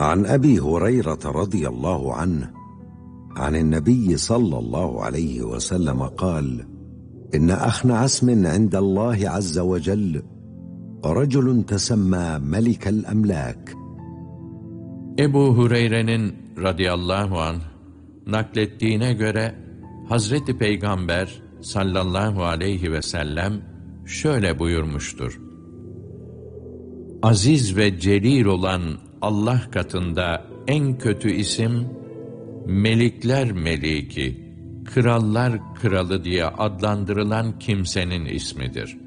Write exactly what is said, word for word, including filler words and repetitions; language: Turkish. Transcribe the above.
عن أبي هريرة رضي الله عنه عن النبي صلى الله عليه وسلم قال: إن أخنع اسم عند الله عز وجل رجل تسمى ملك الأملاك. Ebu Hureyre'nin radıyallahu anh naklettiğine göre Hazreti Peygamber sallallahu aleyhi ve sellem şöyle buyurmuştur: Aziz ve celil olan Allah katında en kötü isim, melikler meliki, krallar kralı diye adlandırılan kimsenin ismidir.